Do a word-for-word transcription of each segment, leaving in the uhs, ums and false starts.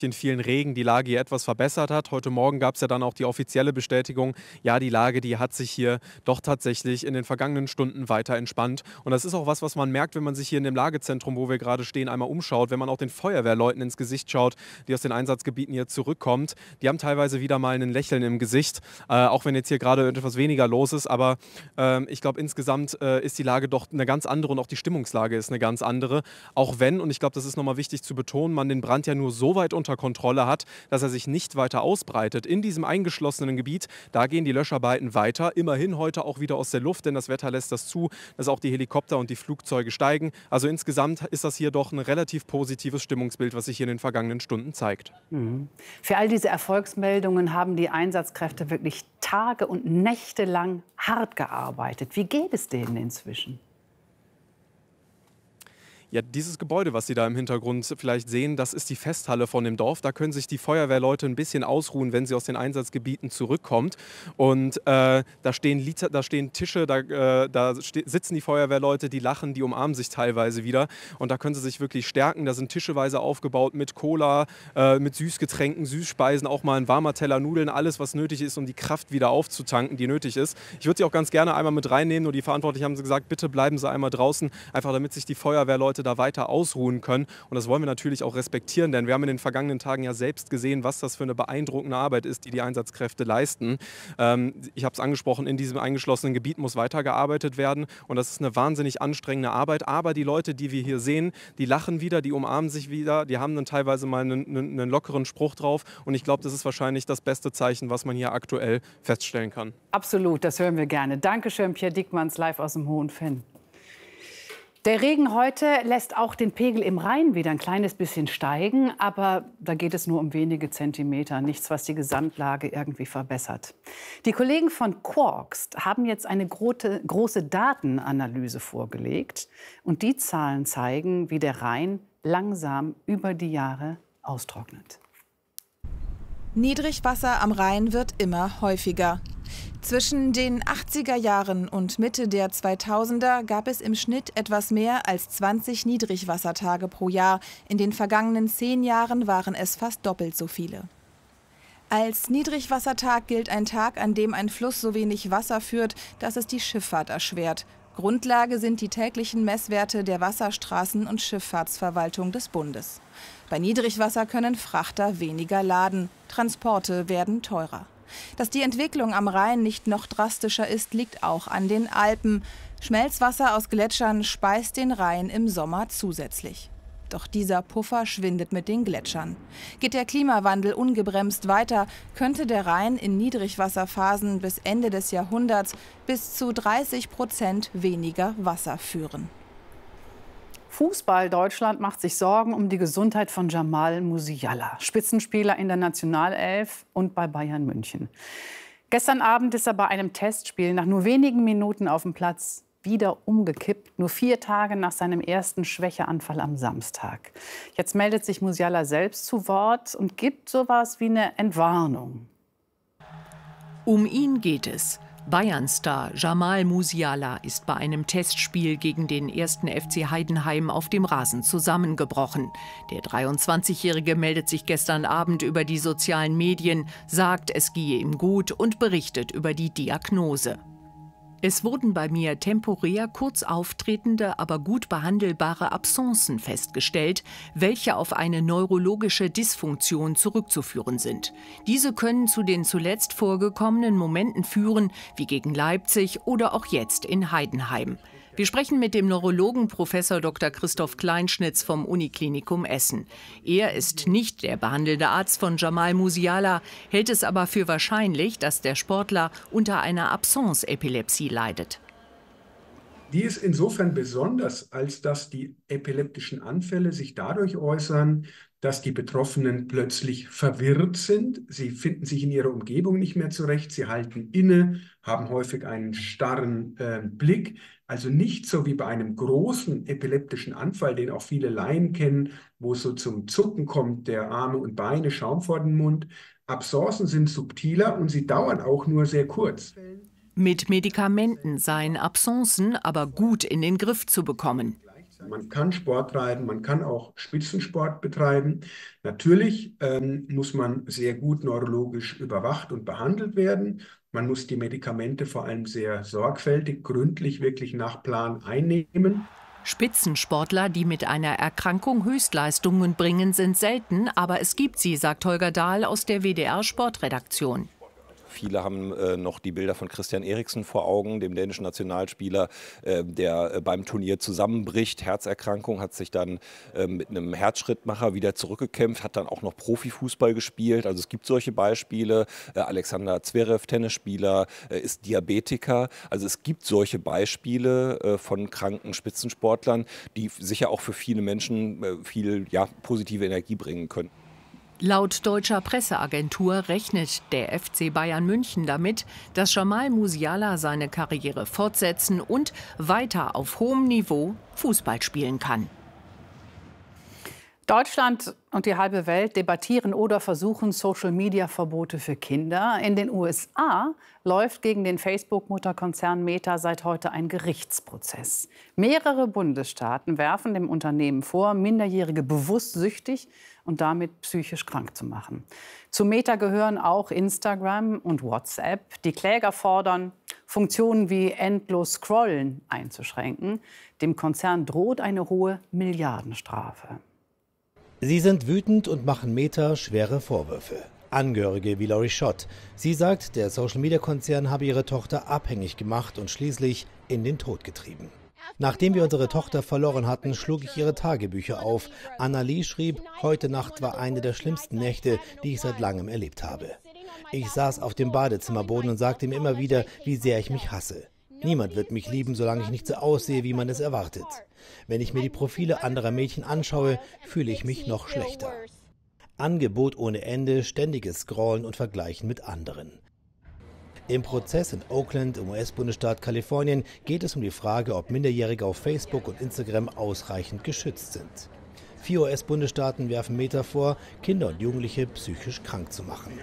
den vielen Regen die Lage hier etwas verbessert hat. Heute Morgen gab es ja dann auch die offizielle Bestätigung, ja, die Lage, die hat sich hier doch tatsächlich in den vergangenen Stunden weiter entspannt. Und das ist auch was, was man merkt, wenn man sich hier in dem Lagezentrum, wo wir gerade stehen, einmal umschaut, wenn man auch den Feuerwehrleuten ins Gesicht schaut, die aus den Einsatzgebieten hier zurückkommt. Die haben teilweise wieder mal ein Lächeln im Gesicht, äh, auch wenn jetzt hier gerade etwas weniger los ist. Aber äh, ich glaube, insgesamt äh, ist die Lage doch eine ganz andere und auch die Stimmungslage ist eine ganz andere. Auch wenn, und ich glaube, das ist nochmal wichtig zu betonen, man den Brand ja nur so weit unter Kontrolle hat, dass er sich nicht weiter ausbreitet. In diesem eingeschlossenen Gebiet, da gehen die Löscharbeiten weiter. Immerhin heute auch wieder aus der Luft, denn das Wetter lässt das zu, dass auch die Helikopter und die Flugzeuge steigen. Also insgesamt ist das hier doch ein relativ positives Stimmungsbild, was sich hier in den vergangenen Stunden zeigt. Mhm. Für all diese Erfolgsmeldungen haben die Einsatzkräfte wirklich Tage und Nächte lang hart gearbeitet. Wie geht es denen inzwischen? Ja, dieses Gebäude, was Sie da im Hintergrund vielleicht sehen, das ist die Festhalle von dem Dorf. Da können sich die Feuerwehrleute ein bisschen ausruhen, wenn sie aus den Einsatzgebieten zurückkommt. Und äh, da, stehen Liter, da stehen Tische, da, äh, da sitzen die Feuerwehrleute, die lachen, die umarmen sich teilweise wieder. Und da können sie sich wirklich stärken. Da sind tischeweise aufgebaut mit Cola, äh, mit Süßgetränken, Süßspeisen, auch mal ein warmer Teller Nudeln, alles, was nötig ist, um die Kraft wieder aufzutanken, die nötig ist. Ich würde sie auch ganz gerne einmal mit reinnehmen, nur die Verantwortlichen haben gesagt, bitte bleiben Sie einmal draußen, einfach damit sich die Feuerwehrleute da weiter ausruhen können. Und das wollen wir natürlich auch respektieren, denn wir haben in den vergangenen Tagen ja selbst gesehen, was das für eine beeindruckende Arbeit ist, die die Einsatzkräfte leisten. Ähm, ich habe es angesprochen, in diesem eingeschlossenen Gebiet muss weitergearbeitet werden und das ist eine wahnsinnig anstrengende Arbeit. Aber die Leute, die wir hier sehen, die lachen wieder, die umarmen sich wieder, die haben dann teilweise mal einen, einen, einen lockeren Spruch drauf und ich glaube, das ist wahrscheinlich das beste Zeichen, was man hier aktuell feststellen kann. Absolut, das hören wir gerne. Dankeschön, Pierre Dickmanns, live aus dem Hohen Fenn. Der Regen heute lässt auch den Pegel im Rhein wieder ein kleines bisschen steigen, aber da geht es nur um wenige Zentimeter, nichts, was die Gesamtlage irgendwie verbessert. Die Kollegen von Quarks haben jetzt eine große, große Datenanalyse vorgelegt und die Zahlen zeigen, wie der Rhein langsam über die Jahre austrocknet. Niedrigwasser am Rhein wird immer häufiger. Zwischen den achtziger Jahren und Mitte der zweitausender gab es im Schnitt etwas mehr als zwanzig Niedrigwassertage pro Jahr. In den vergangenen zehn Jahren waren es fast doppelt so viele. Als Niedrigwassertag gilt ein Tag, an dem ein Fluss so wenig Wasser führt, dass es die Schifffahrt erschwert. Grundlage sind die täglichen Messwerte der Wasserstraßen- und Schifffahrtsverwaltung des Bundes. Bei Niedrigwasser können Frachter weniger laden, Transporte werden teurer. Dass die Entwicklung am Rhein nicht noch drastischer ist, liegt auch an den Alpen. Schmelzwasser aus Gletschern speist den Rhein im Sommer zusätzlich. Doch dieser Puffer schwindet mit den Gletschern. Geht der Klimawandel ungebremst weiter, könnte der Rhein in Niedrigwasserphasen bis Ende des Jahrhunderts bis zu dreißig Prozent weniger Wasser führen. Fußball Deutschland macht sich Sorgen um die Gesundheit von Jamal Musiala, Spitzenspieler in der Nationalelf und bei Bayern München. Gestern Abend ist er bei einem Testspiel nach nur wenigen Minuten auf dem Platz wieder umgekippt, nur vier Tage nach seinem ersten Schwächeanfall am Samstag. Jetzt meldet sich Musiala selbst zu Wort und gibt sowas wie eine Entwarnung. Um ihn geht es. Bayern-Star Jamal Musiala ist bei einem Testspiel gegen den ersten F C Heidenheim auf dem Rasen zusammengebrochen. Der dreiundzwanzigjährige meldet sich gestern Abend über die sozialen Medien, sagt, es gehe ihm gut und berichtet über die Diagnose. Es wurden bei mir temporär kurz auftretende, aber gut behandelbare Absenzen festgestellt, welche auf eine neurologische Dysfunktion zurückzuführen sind. Diese können zu den zuletzt vorgekommenen Momenten führen, wie gegen Leipzig oder auch jetzt in Heidenheim. Wir sprechen mit dem Neurologen Professor Doktor Christoph Kleinschnitz vom Uniklinikum Essen. Er ist nicht der behandelnde Arzt von Jamal Musiala, hält es aber für wahrscheinlich, dass der Sportler unter einer Absence-Epilepsie leidet. Die ist insofern besonders, als dass die epileptischen Anfälle sich dadurch äußern, dass die Betroffenen plötzlich verwirrt sind. Sie finden sich in ihrer Umgebung nicht mehr zurecht. Sie halten inne, haben häufig einen starren äh, Blick. Also nicht so wie bei einem großen epileptischen Anfall, den auch viele Laien kennen, wo es so zum Zucken kommt, der Arme und Beine, Schaum vor den Mund. Absencen sind subtiler und sie dauern auch nur sehr kurz. Mit Medikamenten seien Absencen aber gut in den Griff zu bekommen. Man kann Sport treiben, man kann auch Spitzensport betreiben. Natürlich ähm, muss man sehr gut neurologisch überwacht und behandelt werden. Man muss die Medikamente vor allem sehr sorgfältig, gründlich, wirklich nach Plan einnehmen. Spitzensportler, die mit einer Erkrankung Höchstleistungen bringen, sind selten, aber es gibt sie, sagt Holger Dahl aus der W D R-Sportredaktion. Viele haben äh, noch die Bilder von Christian Eriksen vor Augen, dem dänischen Nationalspieler, äh, der äh, beim Turnier zusammenbricht. Herzerkrankung, hat sich dann äh, mit einem Herzschrittmacher wieder zurückgekämpft, hat dann auch noch Profifußball gespielt. Also es gibt solche Beispiele. Äh, Alexander Zverev, Tennisspieler, äh, ist Diabetiker. Also es gibt solche Beispiele äh, von kranken Spitzensportlern, die sicher auch für viele Menschen äh, viel ja, positive Energie bringen können. Laut deutscher Presseagentur rechnet der F C Bayern München damit, dass Jamal Musiala seine Karriere fortsetzen und weiter auf hohem Niveau Fußball spielen kann. Deutschland und die halbe Welt debattieren oder versuchen Social-Media-Verbote für Kinder. In den U S A läuft gegen den Facebook-Mutterkonzern Meta seit heute ein Gerichtsprozess. Mehrere Bundesstaaten werfen dem Unternehmen vor, Minderjährige bewusst süchtig und damit psychisch krank zu machen. Zu Meta gehören auch Instagram und WhatsApp. Die Kläger fordern, Funktionen wie endlos Scrollen einzuschränken. Dem Konzern droht eine hohe Milliardenstrafe. Sie sind wütend und machen Meta schwere Vorwürfe. Angehörige wie Laurie Schott. Sie sagt, der Social-Media-Konzern habe ihre Tochter abhängig gemacht und schließlich in den Tod getrieben. Nachdem wir unsere Tochter verloren hatten, schlug ich ihre Tagebücher auf. Annalie schrieb, heute Nacht war eine der schlimmsten Nächte, die ich seit langem erlebt habe. Ich saß auf dem Badezimmerboden und sagte mir immer wieder, wie sehr ich mich hasse. Niemand wird mich lieben, solange ich nicht so aussehe, wie man es erwartet. Wenn ich mir die Profile anderer Mädchen anschaue, fühle ich mich noch schlechter. Angebot ohne Ende, ständiges Scrollen und Vergleichen mit anderen. Im Prozess in Oakland im U S-Bundesstaat Kalifornien geht es um die Frage, ob Minderjährige auf Facebook und Instagram ausreichend geschützt sind. Vier U S-Bundesstaaten werfen Meta vor, Kinder und Jugendliche psychisch krank zu machen.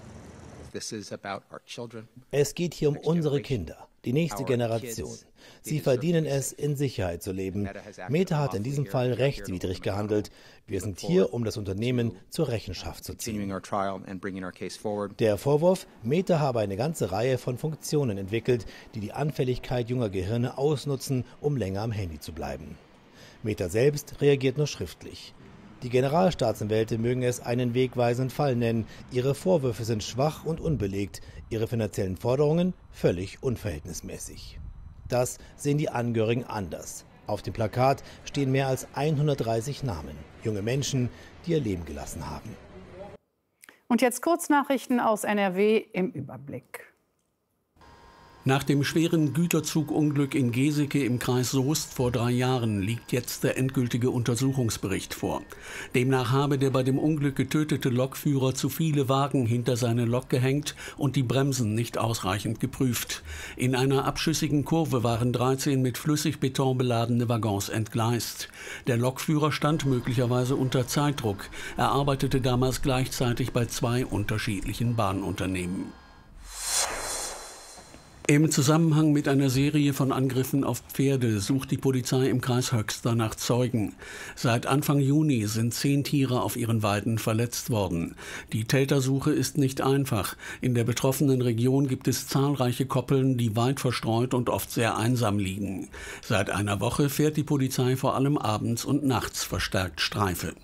Es geht hier um unsere Kinder, die nächste Generation. Sie verdienen es, in Sicherheit zu leben. Meta hat in diesem Fall rechtswidrig gehandelt. Wir sind hier, um das Unternehmen zur Rechenschaft zu ziehen. Der Vorwurf, Meta habe eine ganze Reihe von Funktionen entwickelt, die die Anfälligkeit junger Gehirne ausnutzen, um länger am Handy zu bleiben. Meta selbst reagiert nur schriftlich. Die Generalstaatsanwälte mögen es einen wegweisenden Fall nennen. Ihre Vorwürfe sind schwach und unbelegt, ihre finanziellen Forderungen völlig unverhältnismäßig. Das sehen die Angehörigen anders. Auf dem Plakat stehen mehr als hundertdreißig Namen. Junge Menschen, die ihr Leben gelassen haben. Und jetzt Kurznachrichten aus N R W im Überblick. Nach dem schweren Güterzugunglück in Geseke im Kreis Soest vor drei Jahren liegt jetzt der endgültige Untersuchungsbericht vor. Demnach habe der bei dem Unglück getötete Lokführer zu viele Wagen hinter seine Lok gehängt und die Bremsen nicht ausreichend geprüft. In einer abschüssigen Kurve waren dreizehn mit Flüssigbeton beladene Waggons entgleist. Der Lokführer stand möglicherweise unter Zeitdruck. Er arbeitete damals gleichzeitig bei zwei unterschiedlichen Bahnunternehmen. Im Zusammenhang mit einer Serie von Angriffen auf Pferde sucht die Polizei im Kreis Höxter nach Zeugen. Seit Anfang Juni sind zehn Tiere auf ihren Weiden verletzt worden. Die Tätersuche ist nicht einfach. In der betroffenen Region gibt es zahlreiche Koppeln, die weit verstreut und oft sehr einsam liegen. Seit einer Woche fährt die Polizei vor allem abends und nachts verstärkt Streife.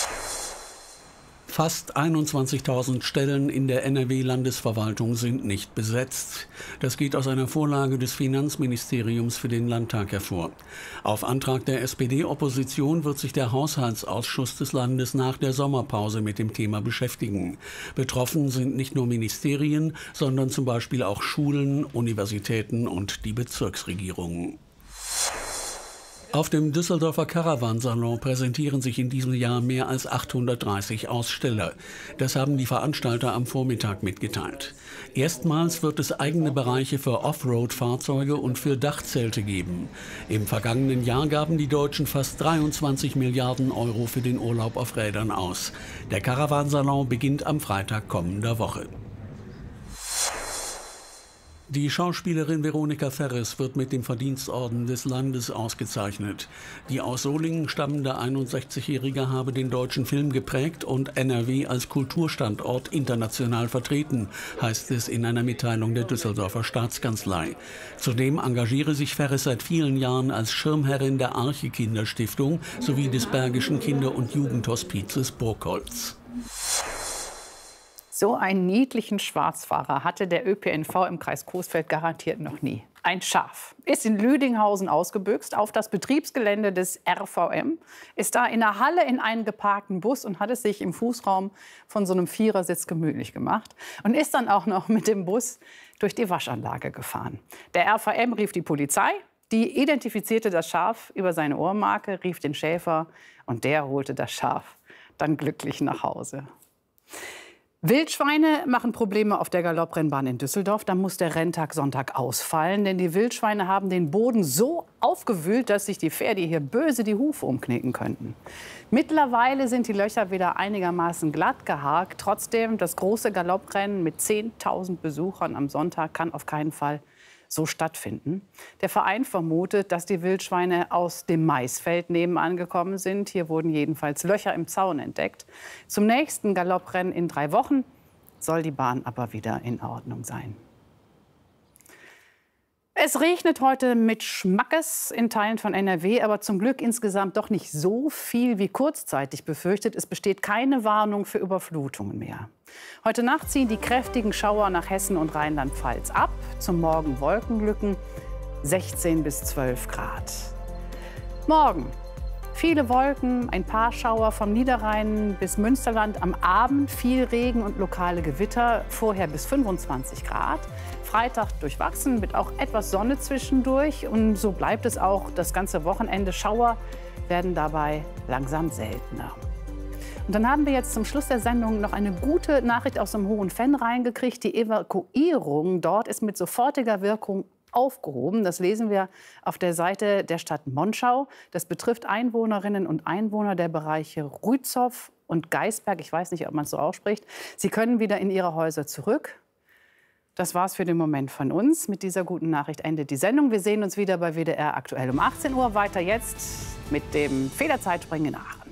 Fast einundzwanzigtausend Stellen in der N R W-Landesverwaltung sind nicht besetzt. Das geht aus einer Vorlage des Finanzministeriums für den Landtag hervor. Auf Antrag der S P D-Opposition wird sich der Haushaltsausschuss des Landes nach der Sommerpause mit dem Thema beschäftigen. Betroffen sind nicht nur Ministerien, sondern zum Beispiel auch Schulen, Universitäten und die Bezirksregierungen. Auf dem Düsseldorfer Caravansalon präsentieren sich in diesem Jahr mehr als achthundertdreißig Aussteller. Das haben die Veranstalter am Vormittag mitgeteilt. Erstmals wird es eigene Bereiche für Offroad-Fahrzeuge und für Dachzelte geben. Im vergangenen Jahr gaben die Deutschen fast dreiundzwanzig Milliarden Euro für den Urlaub auf Rädern aus. Der Caravansalon beginnt am Freitag kommender Woche. Die Schauspielerin Veronika Ferres wird mit dem Verdienstorden des Landes ausgezeichnet. Die aus Solingen stammende einundsechzigjährige habe den deutschen Film geprägt und N R W als Kulturstandort international vertreten, heißt es in einer Mitteilung der Düsseldorfer Staatskanzlei. Zudem engagiere sich Ferres seit vielen Jahren als Schirmherrin der Arche-Kinderstiftung sowie des Bergischen Kinder- und Jugendhospizes Burgholz. So einen niedlichen Schwarzfahrer hatte der Ö P N V im Kreis Coesfeld garantiert noch nie. Ein Schaf ist in Lüdinghausen ausgebüxt auf das Betriebsgelände des R V M, ist da in der Halle in einen geparkten Bus und hat es sich im Fußraum von so einem Vierersitz gemütlich gemacht und ist dann auch noch mit dem Bus durch die Waschanlage gefahren. Der R V M rief die Polizei, die identifizierte das Schaf über seine Ohrmarke, rief den Schäfer und der holte das Schaf dann glücklich nach Hause. Wildschweine machen Probleme auf der Galopprennbahn in Düsseldorf. Da muss der Renntag Sonntag ausfallen, denn die Wildschweine haben den Boden so aufgewühlt, dass sich die Pferde hier böse die Hufe umknicken könnten. Mittlerweile sind die Löcher wieder einigermaßen glatt geharkt. Trotzdem, das große Galopprennen mit zehntausend Besuchern am Sonntag kann auf keinen Fall so stattfinden. Der Verein vermutet, dass die Wildschweine aus dem Maisfeld nebenan gekommen sind. Hier wurden jedenfalls Löcher im Zaun entdeckt. Zum nächsten Galopprennen in drei Wochen soll die Bahn aber wieder in Ordnung sein. Es regnet heute mit Schmackes in Teilen von N R W, aber zum Glück insgesamt doch nicht so viel wie kurzzeitig befürchtet. Es besteht keine Warnung für Überflutungen mehr. Heute Nacht ziehen die kräftigen Schauer nach Hessen und Rheinland-Pfalz ab. Zum Morgen Wolkenlücken, sechzehn bis zwölf Grad. Morgen viele Wolken, ein paar Schauer vom Niederrhein bis Münsterland. Am Abend viel Regen und lokale Gewitter, vorher bis fünfundzwanzig Grad. Freitag durchwachsen mit auch etwas Sonne zwischendurch. Und so bleibt es auch das ganze Wochenende. Schauer werden dabei langsam seltener. Und dann haben wir jetzt zum Schluss der Sendung noch eine gute Nachricht aus dem Hohen Venn reingekriegt. Die Evakuierung dort ist mit sofortiger Wirkung aufgehoben. Das lesen wir auf der Seite der Stadt Monschau. Das betrifft Einwohnerinnen und Einwohner der Bereiche Rützow und Geisberg. Ich weiß nicht, ob man es so ausspricht. Sie können wieder in ihre Häuser zurück. Das war's für den Moment von uns. Mit dieser guten Nachricht endet die Sendung. Wir sehen uns wieder bei W D R aktuell um achtzehn Uhr. Weiter jetzt mit dem Federzeitspringen in Aachen.